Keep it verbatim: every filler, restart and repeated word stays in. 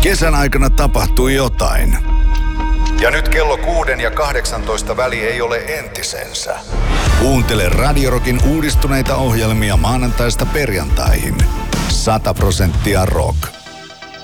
Kesän aikana tapahtui jotain. Ja nyt kello kuuden ja kahdeksantoista väli ei ole entisensä. Kuuntele Radio Rockin uudistuneita ohjelmia maanantaista perjantaihin. Sata prosenttia rock.